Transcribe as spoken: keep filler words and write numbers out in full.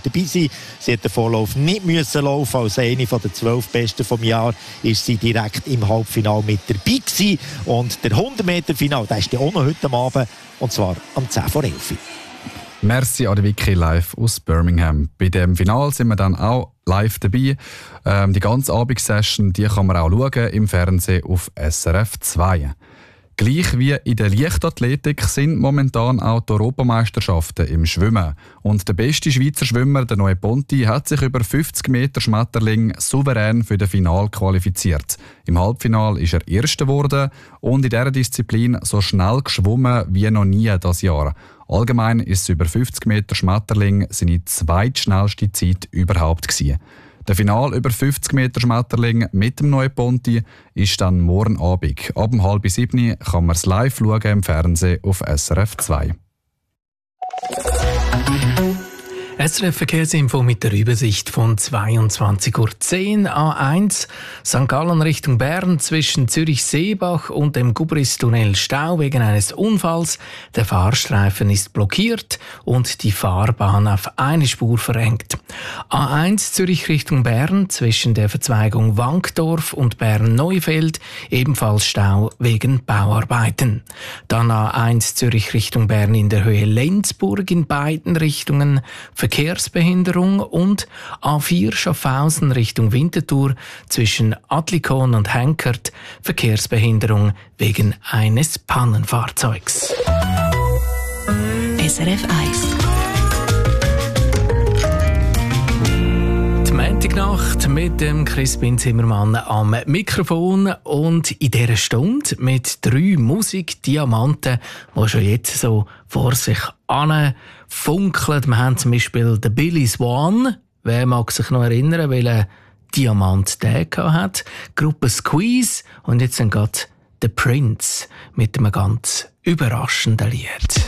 dabei sein. Sie hat den Vorlauf nicht müssen laufen. Als eine der zwölf Besten vom Jahr ist sie direkt im Halbfinale mit dabei gewesen. Und der hundert Meter Final, der ist ja auch noch heute Abend, und zwar am zehn vor elf. Merci an Vicky live aus Birmingham. Bei dem Final sind wir dann auch live dabei. Ähm, die ganze Abendsession, die kann man auch schauen im Fernsehen auf S R F zwei. Gleich wie in der Leichtathletik sind momentan auch die Europameisterschaften im Schwimmen. Und der beste Schweizer Schwimmer, der Noe Ponti, hat sich über fünfzig Meter Schmetterling souverän für das Final qualifiziert. Im Halbfinale ist er Erster geworden und in dieser Disziplin so schnell geschwommen wie noch nie dieses Jahr. Allgemein ist es über fünfzig Meter Schmetterling seine zweitschnellste Zeit überhaupt gewesen. Der Final über fünfzig Meter Schmetterling mit dem Noe Ponti ist dann morgen Abend. Ab um halb sieben kann man es live schauen im Fernsehen auf S R F zwei. S R F Verkehrsinfo mit der Übersicht von zweiundzwanzig Uhr zehn. A eins Sankt Gallen Richtung Bern zwischen Zürich-Seebach und dem Gubris-Tunnel Stau wegen eines Unfalls. Der Fahrstreifen ist blockiert und die Fahrbahn auf eine Spur verengt. A eins Zürich Richtung Bern zwischen der Verzweigung Wankdorf und Bern-Neufeld ebenfalls Stau wegen Bauarbeiten. Dann A eins Zürich Richtung Bern in der Höhe Lenzburg in beiden Richtungen Verkehrsbehinderung und A vier Schaffhausen Richtung Winterthur zwischen Adlikon und Henkert Verkehrsbehinderung wegen eines Pannenfahrzeugs. S R F eins. Die Montagnacht mit dem Crispin Zimmermann am Mikrofon und in dieser Stunde mit drei Musikdiamanten, die schon jetzt so vor sich hin funkeln. Wir haben zum Beispiel den Billy Swan. Wer mag sich noch erinnern, welchen Diamant der hat? Gruppe Squeeze und jetzt dann gerade The Prince mit einem ganz überraschenden Lied.